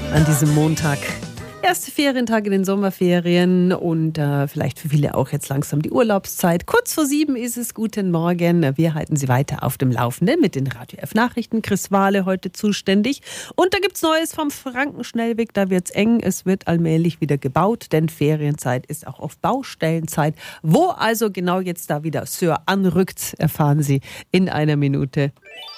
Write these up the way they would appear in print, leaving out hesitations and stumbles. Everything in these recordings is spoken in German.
an diesem Montag. Erste Ferientag in den Sommerferien und vielleicht für viele auch jetzt langsam die Urlaubszeit. Kurz vor 7 ist es. Guten Morgen. Wir halten Sie weiter auf dem Laufenden mit den Radio F Nachrichten. Chris Wahle heute zuständig. Und da gibt's Neues vom Frankenschnellweg. Da wird's eng. Es wird allmählich wieder gebaut, denn Ferienzeit ist auch auf Baustellenzeit. Wo also genau jetzt da wieder Sir anrückt, erfahren Sie in einer Minute.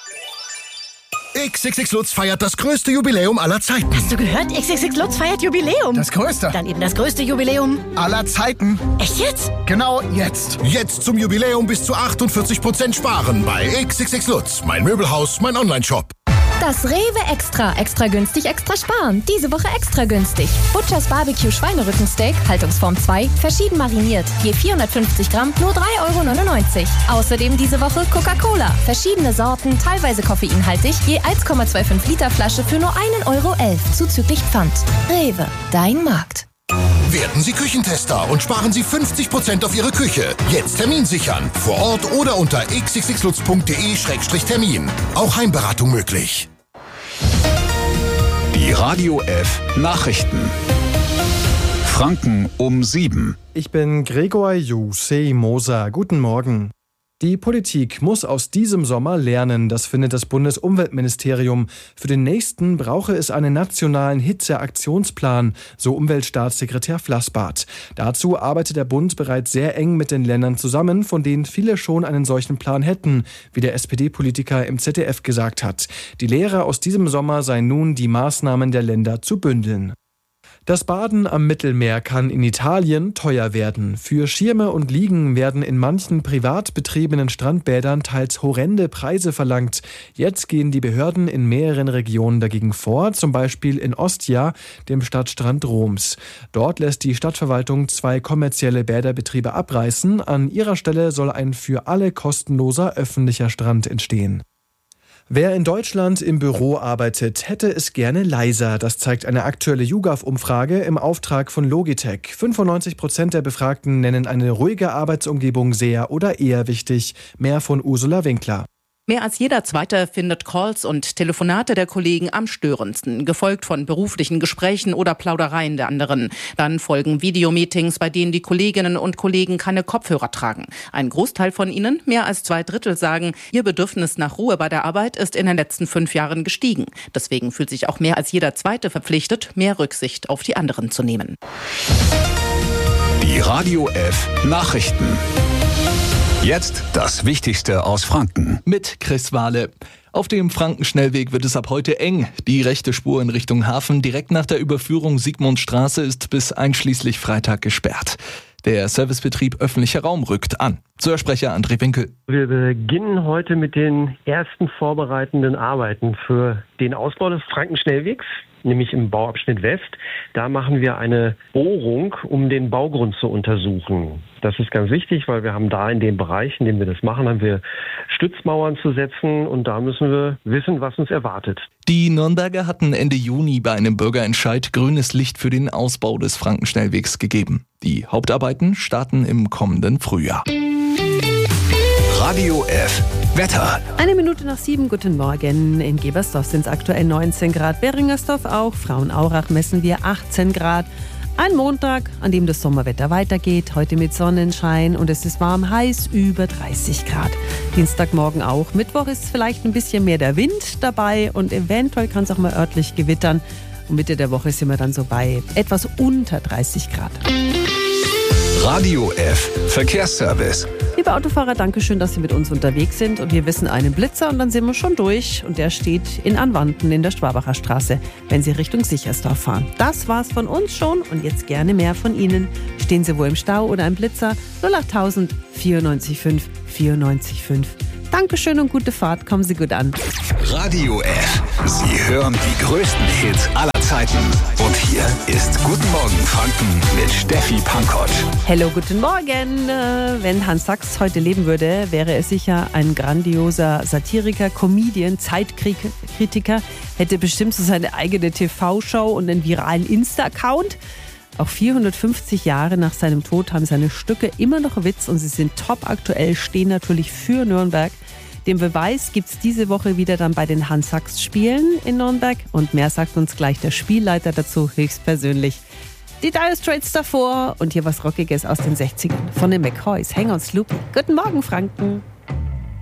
XXX Lutz feiert das größte Jubiläum aller Zeiten. Hast du gehört? XXX Lutz feiert Jubiläum. Das größte? Dann eben das größte Jubiläum aller Zeiten. Echt jetzt? Genau jetzt. Jetzt zum Jubiläum bis zu 48% sparen bei XXX Lutz. Mein Möbelhaus, mein Onlineshop. Das Rewe Extra. Extra günstig, extra sparen. Diese Woche extra günstig. Butchers Barbecue Schweinerückensteak, Haltungsform 2, verschieden mariniert. Je 450 Gramm, nur 3,99 €. Außerdem diese Woche Coca-Cola. Verschiedene Sorten, teilweise koffeinhaltig, je 1,25 Liter Flasche für nur 1,11 € zuzüglich Pfand. Rewe, dein Markt. Werden Sie Küchentester und sparen Sie 50% auf Ihre Küche. Jetzt Termin sichern. Vor Ort oder unter xxxlutz.de/termin. Auch Heimberatung möglich. Die Radio F Nachrichten. Franken um 7. Ich bin Gregor Jusei Moser. Guten Morgen. Die Politik muss aus diesem Sommer lernen, das findet das Bundesumweltministerium. Für den nächsten brauche es einen nationalen Hitzeaktionsplan, so Umweltstaatssekretär Flassbart. Dazu arbeitet der Bund bereits sehr eng mit den Ländern zusammen, von denen viele schon einen solchen Plan hätten, wie der SPD-Politiker im ZDF gesagt hat. Die Lehre aus diesem Sommer sei nun, die Maßnahmen der Länder zu bündeln. Das Baden am Mittelmeer kann in Italien teuer werden. Für Schirme und Liegen werden in manchen privat betriebenen Strandbädern teils horrende Preise verlangt. Jetzt gehen die Behörden in mehreren Regionen dagegen vor, zum Beispiel in Ostia, dem Stadtstrand Roms. Dort lässt die Stadtverwaltung 2 kommerzielle Bäderbetriebe abreißen. An ihrer Stelle soll ein für alle kostenloser öffentlicher Strand entstehen. Wer in Deutschland im Büro arbeitet, hätte es gerne leiser. Das zeigt eine aktuelle YouGov-Umfrage im Auftrag von Logitech. 95% der Befragten nennen eine ruhige Arbeitsumgebung sehr oder eher wichtig. Mehr von Ursula Winkler. Mehr als jeder Zweite findet Calls und Telefonate der Kollegen am störendsten, gefolgt von beruflichen Gesprächen oder Plaudereien der anderen. Dann folgen Videomeetings, bei denen die Kolleginnen und Kollegen keine Kopfhörer tragen. Ein Großteil von ihnen, mehr als 2/3, sagen, ihr Bedürfnis nach Ruhe bei der Arbeit ist in den letzten 5 Jahren gestiegen. Deswegen fühlt sich auch mehr als jeder Zweite verpflichtet, mehr Rücksicht auf die anderen zu nehmen. Die Radio F Nachrichten. Jetzt das Wichtigste aus Franken. Mit Chris Wahle. Auf dem Frankenschnellweg wird es ab heute eng. Die rechte Spur in Richtung Hafen direkt nach der Überführung Sigmundstraße ist bis einschließlich Freitag gesperrt. Der Servicebetrieb öffentlicher Raum rückt an. So Sprecher André Winkel. Wir beginnen heute mit den ersten vorbereitenden Arbeiten für den Ausbau des Frankenschnellwegs, nämlich im Bauabschnitt West. Da machen wir eine Bohrung, um den Baugrund zu untersuchen. Das ist ganz wichtig, weil wir haben da in dem Bereich, in dem wir das machen, haben wir Stützmauern zu setzen und da müssen wir wissen, was uns erwartet. Die Nürnberger hatten Ende Juni bei einem Bürgerentscheid grünes Licht für den Ausbau des Frankenschnellwegs gegeben. Die Hauptarbeiten starten im kommenden Frühjahr. Radio F Wetter. 7:01, guten Morgen. In Gebersdorf sind es aktuell 19 Grad, Beringersdorf auch, Frauenaurach messen wir 18 Grad. Ein Montag, an dem das Sommerwetter weitergeht, heute mit Sonnenschein und es ist warm, heiß, über 30 Grad. Dienstagmorgen auch. Mittwoch ist vielleicht ein bisschen mehr der Wind dabei und eventuell kann es auch mal örtlich gewittern. Und Mitte der Woche sind wir dann so bei etwas unter 30 Grad. Radio F Verkehrsservice. Liebe Autofahrer, danke schön, dass Sie mit uns unterwegs sind. Und wir wissen einen Blitzer und dann sind wir schon durch. Und der steht in Anwanten in der Schwabacher Straße, wenn Sie Richtung Sichersdorf fahren. Das war's von uns schon und jetzt gerne mehr von Ihnen. Stehen Sie wohl im Stau oder im Blitzer? 08000 94 5 94 5. Dankeschön und gute Fahrt. Kommen Sie gut an. Radio F. Sie hören die größten Hits aller Zeiten. Und hier ist Guten Morgen Franken mit Steffi Pankott. Hallo, guten Morgen. Wenn Hans Sachs heute leben würde, wäre er sicher ein grandioser Satiriker, Comedian, Zeitkritiker, hätte bestimmt so seine eigene TV-Show und einen viralen Insta-Account. Auch 450 Jahre nach seinem Tod haben seine Stücke immer noch Witz und sie sind top aktuell, stehen natürlich für Nürnberg. Den Beweis gibt es diese Woche wieder dann bei den Hans-Sachs-Spielen in Nürnberg. Und mehr sagt uns gleich der Spielleiter dazu höchstpersönlich. Die Dire Straits davor und hier was Rockiges aus den 60ern von den McCoys. Hang on Sloopy. Guten Morgen, Franken.